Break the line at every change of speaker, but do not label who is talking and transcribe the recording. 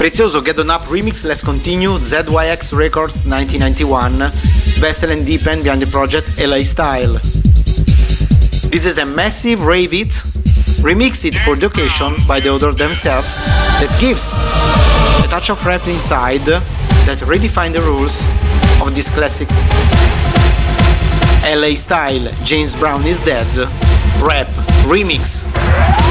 Prezioso Get On Up remix. Let's continue. ZYX Records 1991. Vessel and Deepen behind the project LA Style. This is a massive rave it, remixed it for the occasion by the author themselves, that gives a touch of rap inside that redefine the rules of this classic LA Style. James Brown is Dead rap remix.